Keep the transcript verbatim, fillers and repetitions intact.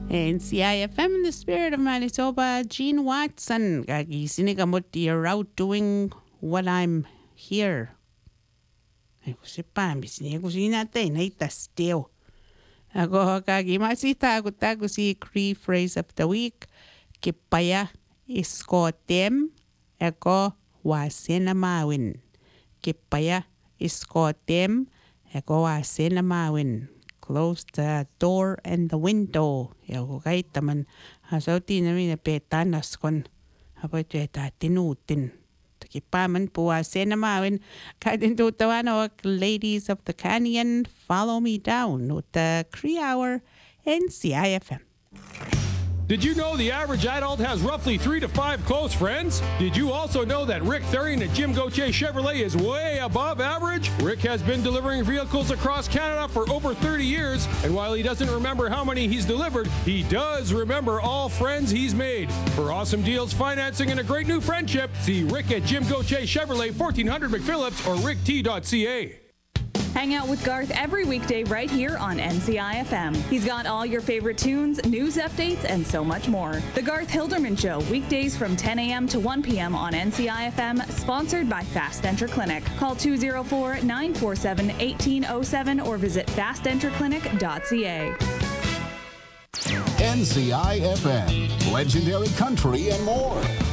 N C I F M in the spirit of Manitoba, Gene Watson. Kagising kamot you're out doing what I'm here. Ay, kasi pa, bisniya ko si natin, ay tastiyo. Ako kagimasita ako tago si Cree phrase of the week. Kipaya iskotem, ako wasenamawin. Kipaya iskotem, ako wasenamawin. Close the door and the window. Ako kahit taman, asauti namin na petanas kon. Apo ito ita tinutin. Takipaman po wasenamawin. Kadin tutawan o ladies of the canyon, follow me down. With the Cree Hour N C I F M. Did you know the average adult has roughly three to five close friends? Did you also know that Rick Therian at Jim Gauthier Chevrolet is way above average? Rick has been delivering vehicles across Canada for over thirty years, and while he doesn't remember how many he's delivered, he does remember all friends he's made. For awesome deals, financing, and a great new friendship, see Rick at Jim Gauthier Chevrolet, fourteen hundred McPhillips, or rick t dot c a. Hang out with Garth every weekday right here on N C I F M. He's got all your favorite tunes, news updates, and so much more. The Garth Hilderman Show, weekdays from ten a.m. to one p.m. on N C I F M, sponsored by Fast Enter Clinic. Call two oh four, nine four seven, one eight oh seven or visit fast enter clinic dot c a. N C I F M, legendary country and more.